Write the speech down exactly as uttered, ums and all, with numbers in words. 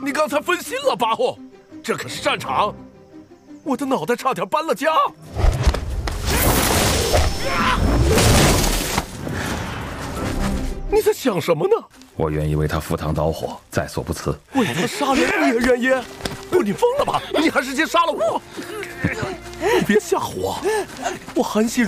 你刚才分心了，八户，这可是战场，我的脑袋差点搬了家。你在想什么呢？ 我愿意为他赴汤蹈火，在所不辞。 为他杀人你也愿意？不，你疯了吧？你还是先杀了我！你别吓唬我！我韩信